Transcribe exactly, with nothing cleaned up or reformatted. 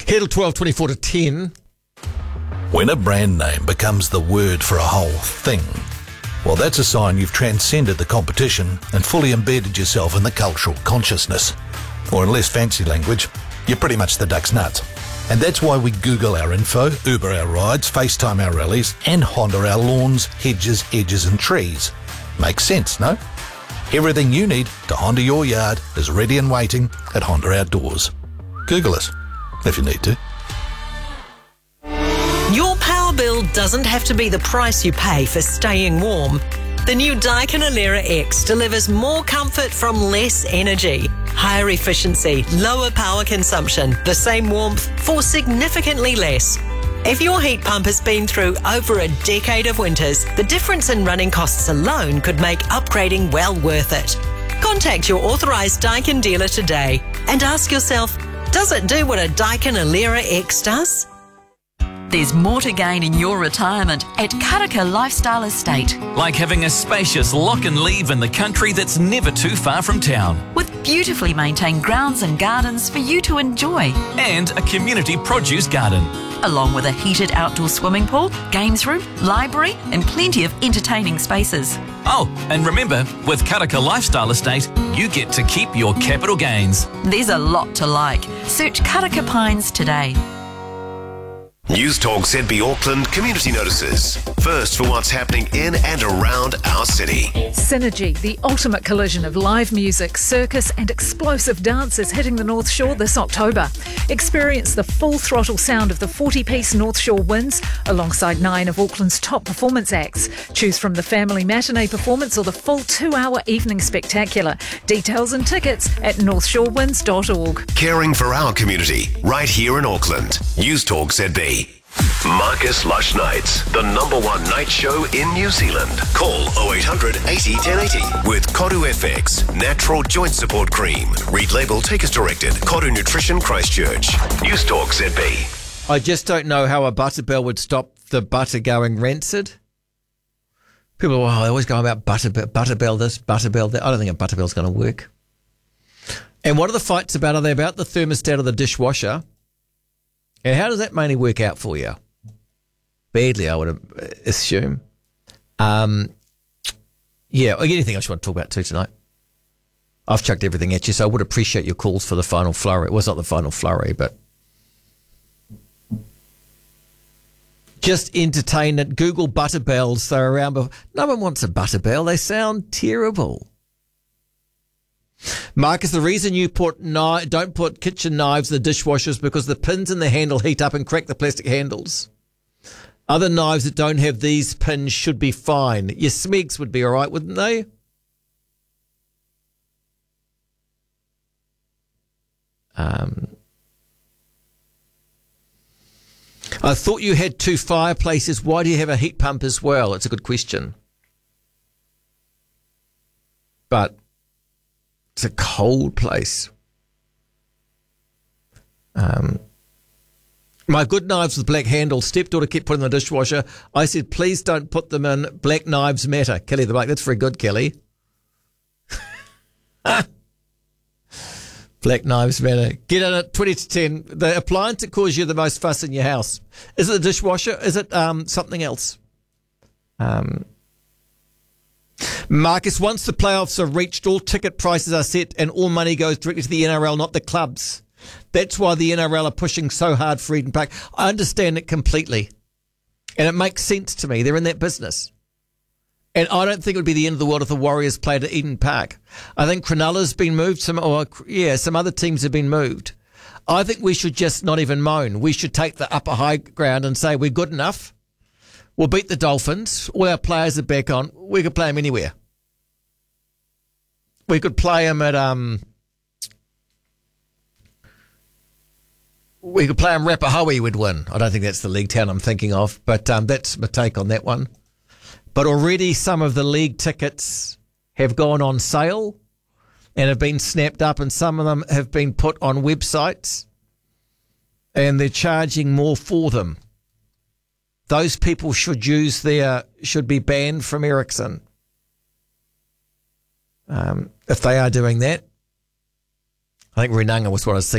Headle twelve twenty-four to ten. When a brand name becomes the word for a whole thing, well, that's a sign you've transcended the competition and fully embedded yourself in the cultural consciousness. Or in less fancy language, you're pretty much the duck's nuts. And that's why we Google our info, Uber our rides, FaceTime our rallies, and Honda our lawns, hedges, edges and trees. Makes sense, no? Everything you need to Honda your yard is ready and waiting at Honda Outdoors. Google us, if you need to. Your power bill doesn't have to be the price you pay for staying warm. The new Daikin Alera X delivers more comfort from less energy, higher efficiency, lower power consumption, the same warmth for significantly less. If your heat pump has been through over a decade of winters, the difference in running costs alone could make upgrading well worth it. Contact your authorised Daikin dealer today and ask yourself, does it do what a Daikin Alera X does? There's more to gain in your retirement at Karaka Lifestyle Estate. Like having a spacious lock and leave in the country that's never too far from town. With beautifully maintained grounds and gardens for you to enjoy. And a community produce garden. Along with a heated outdoor swimming pool, games room, library and plenty of entertaining spaces. Oh, and remember, with Karaka Lifestyle Estate, you get to keep your capital gains. There's a lot to like. Search Karaka Pines today. News Talk Z B Auckland community notices. First for what's happening in and around our city. Synergy, the ultimate collision of live music, circus and explosive dance is hitting the North Shore this October. Experience the full throttle sound of the forty-piece North Shore Winds alongside nine of Auckland's top performance acts. Choose from the family matinee performance or the full two-hour evening spectacular. Details and tickets at north shore winds dot org. Caring for our community, right here in Auckland. News Talk Z B. Marcus Lush Nights, the number one night show in New Zealand. Call oh eight hundred eighty ten eighty with Koru F X, natural joint support cream. Read label, take as directed. Koru Nutrition Christchurch. News Talk Z B. I just don't know how a butterbell would stop the butter going rancid. People, oh, they always go about butterbell, butterbell this, butterbell that. I don't think a butterbell's going to work. And what are the fights about? Are they about the thermostat or the dishwasher? And how does that mainly work out for you? Badly, I would assume. Um, yeah, anything else you want to talk about too tonight? I've chucked everything at you, so I would appreciate your calls for the final flurry. It was not the final flurry, but just entertain it. Google butterbells. They're around. Before. No one wants a butterbell. They sound terrible. Marcus, the reason you put kni- don't put kitchen knives in the dishwasher is because the pins in the handle heat up and crack the plastic handles. Other knives that don't have these pins should be fine. Your Smegs would be all right, wouldn't they? Um, I thought you had two fireplaces. Why do you have a heat pump as well? It's a good question. But it's a cold place. Um, my good knives with black handles, stepdaughter kept putting in the dishwasher. I said, please don't put them in. Black knives matter. Kelly the Black, that's very good, Kelly. Black knives matter. Get in at twenty to ten. The appliance that causes you the most fuss in your house. Is it the dishwasher? Is it um, something else? Um... Marcus, once the playoffs are reached, all ticket prices are set and all money goes directly to the N R L, not the clubs. That's why the N R L are pushing so hard for Eden Park. I understand it completely. And it makes sense to me. They're in that business. And I don't think it would be the end of the world if the Warriors played at Eden Park. I think Cronulla's been moved, some, or yeah, some other teams have been moved. I think we should just not even moan. We should take the upper high ground and say we're good enough. We'll beat the Dolphins. All our players are back on. We could play them anywhere. We could play them at, um, we could play them Rappahoe, would win. I don't think that's the league town I'm thinking of, but um, that's my take on that one. But already some of the league tickets have gone on sale and have been snapped up, and some of them have been put on websites and they're charging more for them. Those people should use their, should be banned from Ericsson. Um, if they are doing that. I think Runanga was what I was thinking.